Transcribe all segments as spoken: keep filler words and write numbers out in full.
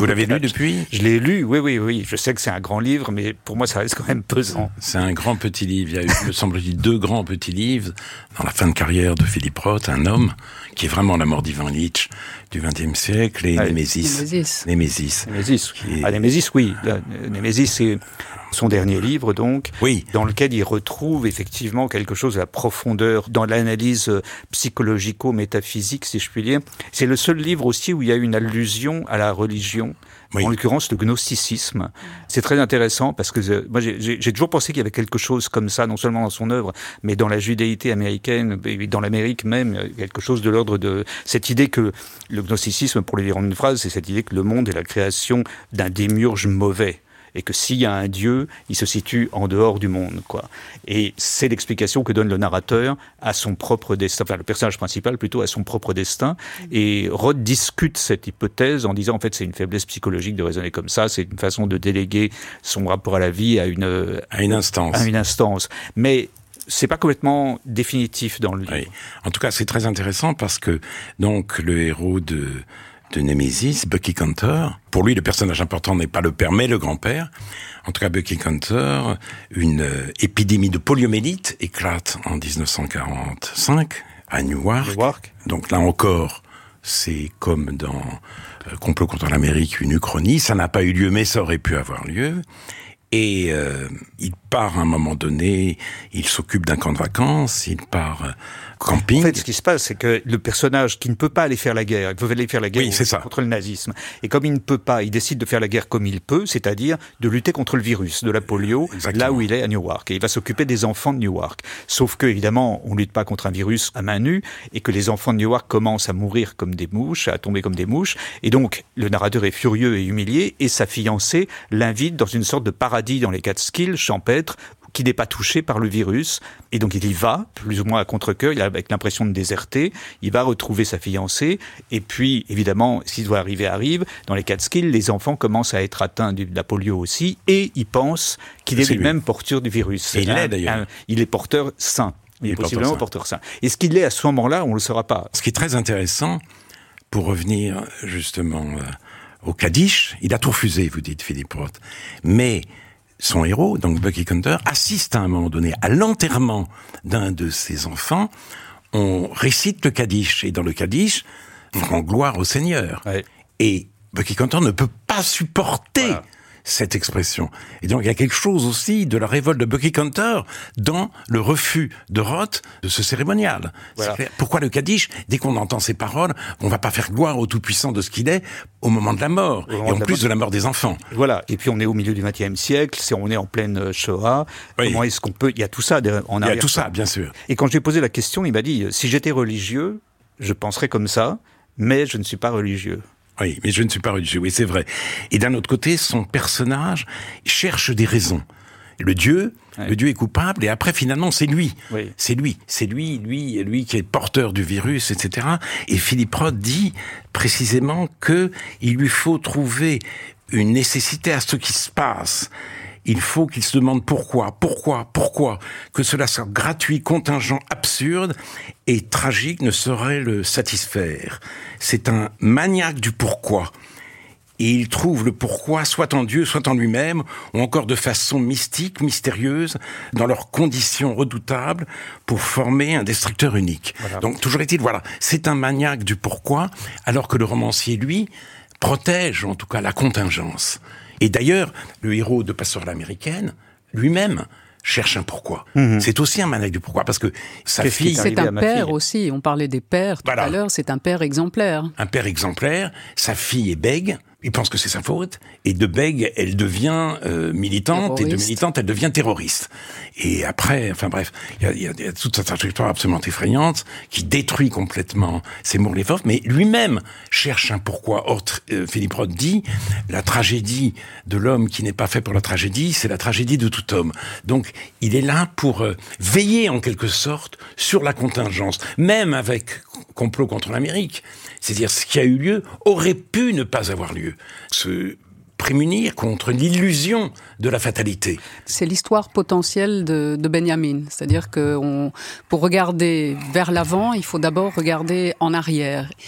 Vous l'avez lu depuis ? Je l'ai lu, oui, oui, oui. Je sais que c'est un grand livre, mais pour moi, ça reste quand même pesant. C'est un grand petit livre. Il y a eu, me semble-t-il, deux grands petits livres dans la fin de carrière de Philippe Roth, un homme qui est vraiment la mort d'Ivan Ilitch du vingtième siècle, et ah, Némésis. Némésis. Némésis. Némésis. Est... Ah, Némésis, oui. La, Némésis, c'est son dernier livre, donc, oui. dans lequel il retrouve effectivement quelque chose de la profondeur dans l'analyse psychologico-métaphysique, si je puis dire. C'est le seul livre aussi où il y a une allusion à la religion. Oui. En l'occurrence, le gnosticisme. C'est très intéressant parce que euh, moi, j'ai, j'ai toujours pensé qu'il y avait quelque chose comme ça, non seulement dans son œuvre, mais dans la judéité américaine, et dans l'Amérique même, quelque chose de l'ordre de cette idée que le gnosticisme, pour le dire en une phrase, c'est cette idée que le monde est la création d'un démiurge mauvais. Et que s'il y a un Dieu, il se situe en dehors du monde, quoi. Et c'est l'explication que donne le narrateur à son propre destin, enfin le personnage principal plutôt à son propre destin. Et Roth discute cette hypothèse en disant en fait c'est une faiblesse psychologique de raisonner comme ça, c'est une façon de déléguer son rapport à la vie à une à une instance. À une instance. Mais c'est pas complètement définitif dans le livre. Oui. En tout cas, c'est très intéressant parce que donc le héros de de Némésis, Bucky Cantor. Pour lui, le personnage important n'est pas le père, mais le grand-père. En tout cas, Bucky Cantor, une euh, épidémie de poliomyélite éclate en dix-neuf cent quarante-cinq à Newark. Newark. Donc là encore, c'est comme dans euh, Complot contre l'Amérique, une uchronie. Ça n'a pas eu lieu, mais ça aurait pu avoir lieu. Et euh, il part à un moment donné, il s'occupe d'un camp de vacances, il part euh, camping. En fait, ce qui se passe, c'est que le personnage qui ne peut pas aller faire la guerre, il peut aller faire la guerre oui, c'est ça. contre le nazisme. Et comme il ne peut pas, il décide de faire la guerre comme il peut, c'est-à-dire de lutter contre le virus, de la polio, Exactement. là où il est à Newark. Et il va s'occuper des enfants de Newark. Sauf que, évidemment, on ne lutte pas contre un virus à main nue, et que les enfants de Newark commencent à mourir comme des mouches, à tomber comme des mouches. Et donc, le narrateur est furieux et humilié, et sa fiancée l'invite dans une sorte de paradis dans les Catskills champêtres, qui n'est pas touché par le virus. Et donc il y va, plus ou moins à contre-cœur, il a avec l'impression de déserter, il va retrouver sa fiancée, et puis évidemment, ce qui doit arriver arrive, dans les Catskills, les enfants commencent à être atteints de la polio aussi, et ils pensent qu'il est, est lui-même lui. porteur du virus. Et il l'est d'ailleurs. Un, il est porteur sain, il, il est possiblement porteur sain. Et ce qu'il est à ce moment-là, on ne le saura pas. Ce qui est très intéressant, pour revenir justement euh, au Kaddish, il a tout refusé, vous dites Philippe Roth, mais son héros, donc Bucky Cantor, assiste à un moment donné à l'enterrement d'un de ses enfants. On récite le Kaddish, et dans le Kaddish, on rend gloire au Seigneur. Ouais. Et Bucky Cantor ne peut pas supporter voilà. cette expression. Et donc il y a quelque chose aussi de la révolte de Bucky Cantor dans le refus de Roth de ce cérémonial. Voilà. Pourquoi le Kaddish ? Dès qu'on entend ces paroles, on va pas faire gloire au Tout-Puissant de ce qu'il est au moment de la mort, et en plus de la mort des enfants. Voilà. Et puis on est au milieu du vingtième siècle, c'est, on est en pleine Shoah. Oui. Comment est-ce qu'on peut... Il y a tout ça en arrière. Il y a tout ça, bien sûr. Et quand je lui ai posé la question, il m'a dit, si j'étais religieux, je penserais comme ça, mais je ne suis pas religieux. Oui, mais je ne suis pas religieux, oui, c'est vrai. Et d'un autre côté, son personnage cherche des raisons. Le Dieu, oui. le Dieu est coupable, et après, finalement, c'est lui. Oui. C'est lui. C'est lui, lui, lui qui est porteur du virus, et cetera. Et Philippe Roth dit précisément que il lui faut trouver une nécessité à ce qui se passe. Il faut qu'il se demande pourquoi, pourquoi, pourquoi, que cela soit gratuit, contingent, absurde et tragique ne saurait le satisfaire. C'est un maniaque du pourquoi. Et il trouve le pourquoi soit en Dieu, soit en lui-même, ou encore de façon mystique, mystérieuse, dans leurs conditions redoutables, pour former un destructeur unique. Voilà. Donc, toujours est-il, voilà, c'est un maniaque du pourquoi, alors que le romancier, lui, protège en tout cas la contingence. Et d'ailleurs, le héros de Pasteur à l'américaine, lui-même, cherche un pourquoi. Mmh. C'est aussi un maniaque du pourquoi, parce que sa Qu'est-ce fille... C'est un père fille. aussi, on parlait des pères tout voilà. à l'heure, c'est un père exemplaire. Un père exemplaire, sa fille est bègue, il pense que c'est sa faute, et de bègue, elle devient euh, militante, terroriste. Et de militante, elle devient terroriste. Et après, enfin bref, il y a, y, a, y a toute cette trajectoire absolument effrayante, qui détruit complètement Seymour Lehoff, mais lui-même cherche un pourquoi. Or, euh, Philippe Roth dit, la tragédie de l'homme qui n'est pas fait pour la tragédie, c'est la tragédie de tout homme. Donc, il est là pour euh, veiller en quelque sorte sur la contingence, même avec Complot contre l'Amérique. C'est-à-dire, ce qui a eu lieu aurait pu ne pas avoir lieu. Se prémunir contre l'illusion de la fatalité. C'est l'histoire potentielle de, de Benjamin. C'est-à-dire que on, pour regarder vers l'avant, il faut d'abord regarder en arrière.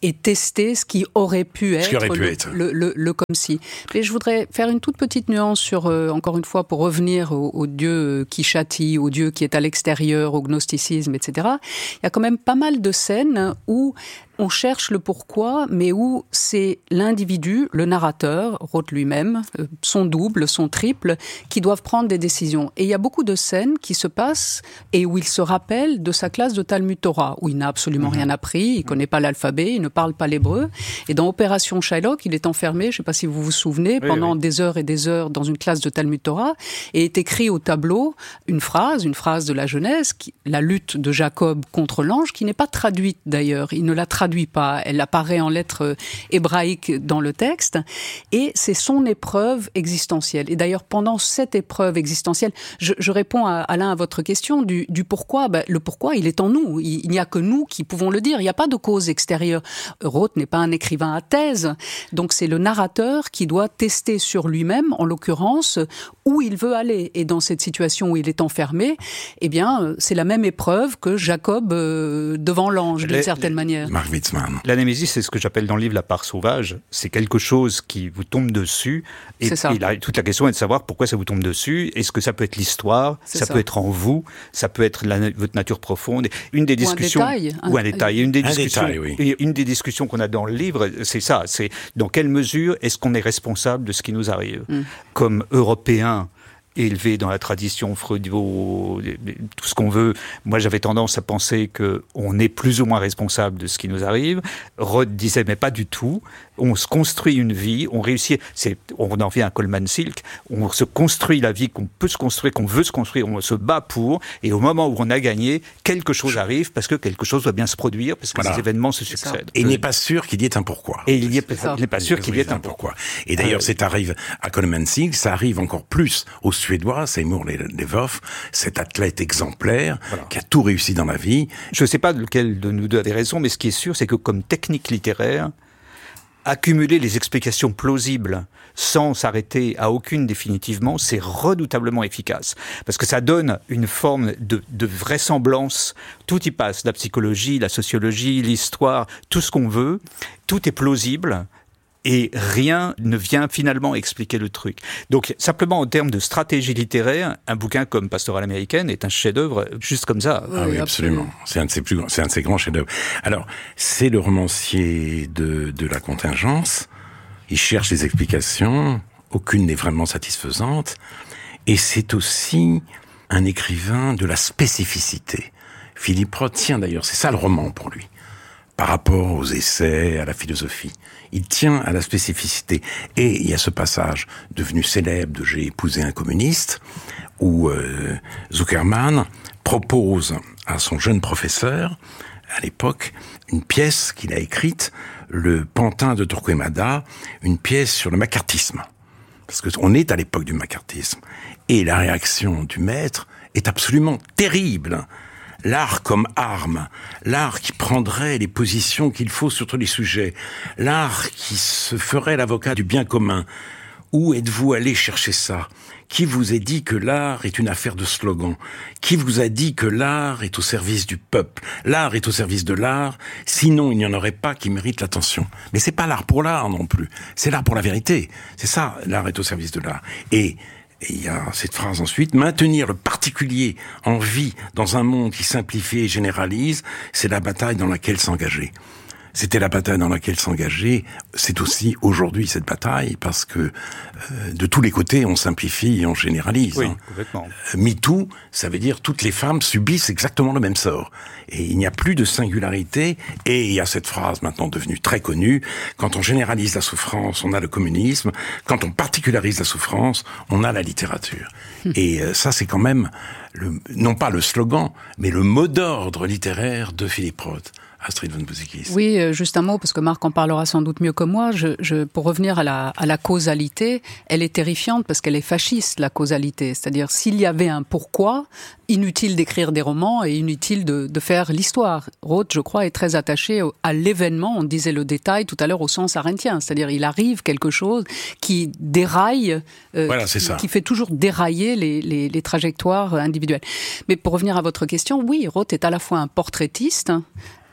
et tester ce qui aurait pu être, aurait pu le, être. Le, le, le comme si. Mais je voudrais faire une toute petite nuance sur, euh, encore une fois, pour revenir au, au Dieu qui châtie, au Dieu qui est à l'extérieur, au gnosticisme, et cetera. Il y a quand même pas mal de scènes où on cherche le pourquoi, mais où c'est l'individu, le narrateur, Roth lui-même, son double, son triple, qui doivent prendre des décisions. Et il y a beaucoup de scènes qui se passent et où il se rappelle de sa classe de Talmud Torah, où il n'a absolument rien appris, il connaît pas l'alphabet, il ne parle pas l'hébreu. Et dans Opération Shylock, il est enfermé, je ne sais pas si vous vous souvenez, oui, pendant oui. des heures et des heures dans une classe de Talmud Torah, et est écrit au tableau une phrase, une phrase de la Genèse, qui, la lutte de Jacob contre l'ange, qui n'est pas traduite d'ailleurs. Il ne la traduit traduit pas, elle apparaît en lettres hébraïques dans le texte, et c'est son épreuve existentielle. Et d'ailleurs, pendant cette épreuve existentielle, je, je réponds à, Alain à votre question du, du pourquoi. Ben, le pourquoi, il est en nous. Il, il n'y a que nous qui pouvons le dire. Il n'y a pas de cause extérieure. Roth n'est pas un écrivain à thèse, donc c'est le narrateur qui doit tester sur lui-même, en l'occurrence, où il veut aller. Et dans cette situation où il est enfermé, eh bien, c'est la même épreuve que Jacob euh, devant l'ange, d'une les, certaine les... manière. Mark Witzmann. La némésis, c'est ce que j'appelle dans le livre la part sauvage. C'est quelque chose qui vous tombe dessus. Et, c'est ça. et là, toute la question est de savoir pourquoi ça vous tombe dessus. Est-ce que ça peut être l'histoire, ça, ça peut être en vous, ça peut être la, votre nature profonde. Une des discussions, ou un détail. Ou un, un détail. Une des un discussions, détail, oui. Une des discussions qu'on a dans le livre, c'est ça. C'est dans quelle mesure est-ce qu'on est responsable de ce qui nous arrive, mm. comme Européens élevé dans la tradition freudo, tout ce qu'on veut. Moi, j'avais tendance à penser qu'on est plus ou moins responsable de ce qui nous arrive. Roth disait, mais pas du tout. On se construit une vie, on réussit, c'est, on en vient à Coleman Silk, on se construit la vie qu'on peut se construire, qu'on veut se construire, on se bat pour, et au moment où on a gagné, quelque chose arrive, parce que quelque chose doit bien se produire, parce que voilà. Les événements se succèdent. Et il n'est pas sûr qu'il y ait un pourquoi. Et il n'est pas sûr qu'il y ait un pourquoi. Et d'ailleurs, c'est arrive à Coleman Silk, ça arrive encore plus aux Suédois, Seymour Levoff, cet athlète exemplaire, voilà. Qui a tout réussi dans la vie. Je ne sais pas lequel de nous deux avait raison, mais ce qui est sûr, c'est que comme technique littéraire, accumuler les explications plausibles sans s'arrêter à aucune définitivement, c'est redoutablement efficace. Parce que ça donne une forme de, de vraisemblance. Tout y passe, la psychologie, la sociologie, l'histoire, tout ce qu'on veut. Tout est plausible. Et rien ne vient finalement expliquer le truc. Donc, simplement en termes de stratégie littéraire, un bouquin comme Pastorale américaine est un chef-d'œuvre juste comme ça. Oui, ah oui, absolument. absolument. C'est un de ses plus grands, c'est un de ses grands chefs-d'œuvre. Alors, c'est le romancier de, de la contingence. Il cherche des explications. Aucune n'est vraiment satisfaisante. Et c'est aussi un écrivain de la spécificité. Philippe Roth tient d'ailleurs, c'est ça le roman pour lui. Par rapport aux essais, à la philosophie. Il tient à la spécificité. Et il y a ce passage devenu célèbre de « J'ai épousé un communiste » où euh, Zuckerman propose à son jeune professeur, à l'époque, une pièce qu'il a écrite, le Pantin de Torquemada, une pièce sur le macartisme. Parce qu'on est à l'époque du macartisme. Et la réaction du maître est absolument terrible. L'art comme arme, l'art qui prendrait les positions qu'il faut sur tous les sujets, l'art qui se ferait l'avocat du bien commun. Où êtes-vous allé chercher ça ? Qui vous a dit que l'art est une affaire de slogan ? Qui vous a dit que l'art est au service du peuple ? L'art est au service de l'art, sinon il n'y en aurait pas qui méritent l'attention. Mais c'est pas l'art pour l'art non plus, c'est l'art pour la vérité. C'est ça, l'art est au service de l'art. Et Et il y a cette phrase ensuite, maintenir le particulier en vie dans un monde qui simplifie et généralise, c'est la bataille dans laquelle s'engager. C'était la bataille dans laquelle s'engager, c'est aussi aujourd'hui cette bataille, parce que euh, de tous les côtés, on simplifie et on généralise. Oui, hein. complètement. Euh, MeToo, ça veut dire toutes les femmes subissent exactement le même sort. Et il n'y a plus de singularité, et il y a cette phrase maintenant devenue très connue, quand on généralise la souffrance, on a le communisme, quand on particularise la souffrance, on a la littérature. Hum. Et euh, ça, c'est quand même, le, non pas le slogan, mais le mot d'ordre littéraire de Philippe Roth. Astrid von Buzikis. Oui, juste un mot, parce que Marc en parlera sans doute mieux que moi. Je, je, pour revenir à la, à la causalité, elle est terrifiante parce qu'elle est fasciste, la causalité. C'est-à-dire, s'il y avait un pourquoi, inutile d'écrire des romans et inutile de, de faire l'histoire. Roth, je crois, est très attaché à l'événement. On disait le détail tout à l'heure au sens arendtien. C'est-à-dire, il arrive quelque chose qui déraille, euh, voilà, qui, c'est ça. qui fait toujours dérailler les, les, les trajectoires individuelles. Mais pour revenir à votre question, oui, Roth est à la fois un portraitiste,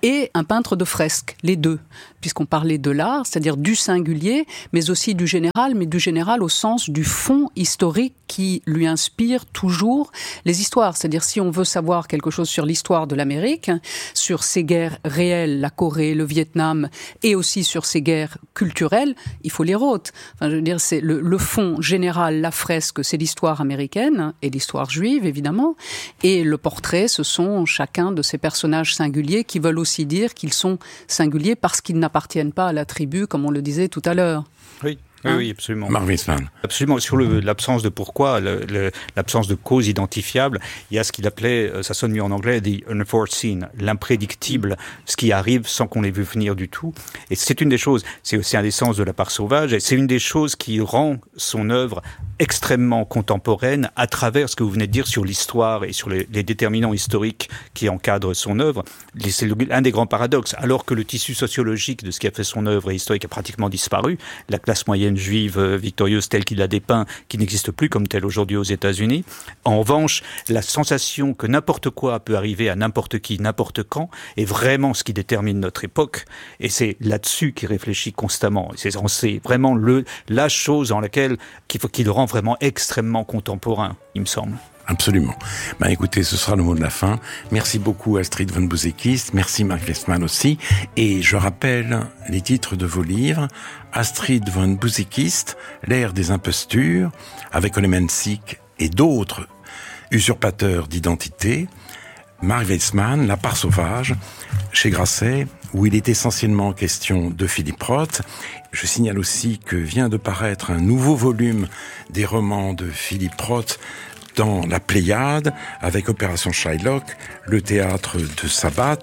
et un peintre de fresque, les deux, puisqu'on parlait de l'art, c'est-à-dire du singulier, mais aussi du général, mais du général au sens du fond historique qui lui inspire toujours les histoires. C'est-à-dire si on veut savoir quelque chose sur l'histoire de l'Amérique, sur ses guerres réelles, la Corée, le Vietnam, et aussi sur ses guerres culturelles, il faut lire Roth. Enfin, je veux dire, c'est le, le fond général, la fresque, c'est l'histoire américaine et l'histoire juive, évidemment, et le portrait, ce sont chacun de ces personnages singuliers qui veulent aussi dire qu'ils sont singuliers parce qu'ils n'appartiennent pas à la tribu, comme on le disait tout à l'heure. Oui. Oui, oui, absolument. Marc Weissmann. Absolument. Sur le, l'absence de pourquoi, le, le, l'absence de cause identifiable, il y a ce qu'il appelait, ça sonne mieux en anglais, the unforeseen, l'imprédictible, ce qui arrive sans qu'on l'ait vu venir du tout. Et c'est une des choses, c'est aussi un des sens de La part sauvage, et c'est une des choses qui rend son œuvre extrêmement contemporaine à travers ce que vous venez de dire sur l'histoire et sur les, les déterminants historiques qui encadrent son œuvre. C'est un des grands paradoxes. Alors que le tissu sociologique de ce qui a fait son œuvre et historique a pratiquement disparu, la classe moyenne juive euh, victorieuse telle qu'il l'a dépeint, qui n'existe plus comme telle aujourd'hui aux États-Unis. En revanche, la sensation que n'importe quoi peut arriver à n'importe qui, n'importe quand, est vraiment ce qui détermine notre époque. Et c'est là-dessus qu'il réfléchit constamment. C'est, c'est vraiment le, la chose en laquelle qu'il faut, qui le rend vraiment extrêmement contemporain, il me semble. Absolument. Ben écoutez, ce sera le mot de la fin. Merci beaucoup Astrid von Buzekist, merci Marc Weissmann aussi. Et je rappelle les titres de vos livres. Astrid von Buzekist, L'ère des impostures, avec Olemenczyk et d'autres usurpateurs d'identité. Marc Weissmann, La part sauvage, chez Grasset, où il est essentiellement question de Philippe Roth. Je signale aussi que vient de paraître un nouveau volume des romans de Philippe Roth, dans la Pléiade, avec Opération Shylock, le théâtre de Sabbat,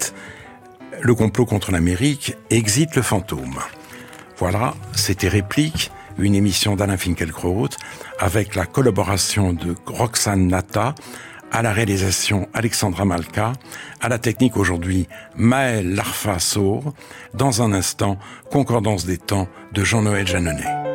le complot contre l'Amérique, Exit le fantôme. Voilà, c'était Réplique, une émission d'Alain Finkielkraut, avec la collaboration de Roxane Nata, à la réalisation Alexandra Malka, à la technique aujourd'hui Maël Larfa-Saur, dans un instant, Concordance des temps de Jean-Noël Jeanneney.